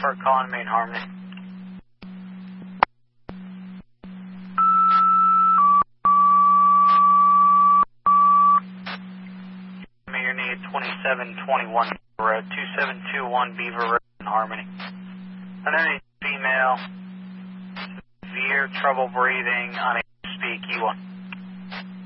for calling Main Harmony. Your need 2721 Road, 2721 Beaver Road in Harmony. Underneath female, severe trouble breathing, unable to speak, E1.